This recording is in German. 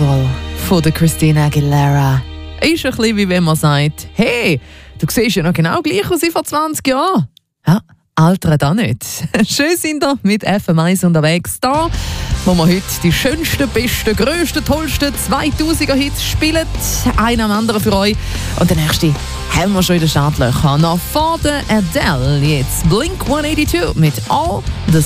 Beautiful von der Christina Aguilera. Ist ein bisschen wie wenn man sagt, hey, du siehst ja noch genau gleich aus wie vor 20 Jahren. Ja, altert auch nicht. Schön sind wir mit FM1 unterwegs da, wo wir heute die schönsten, besten, grössten, tollsten 2000er-Hits spielen. Einer am anderen für euch. Und der nächste haben wir schon in den Startlöchern. Noch vor der Adele jetzt Blink 182 mit All the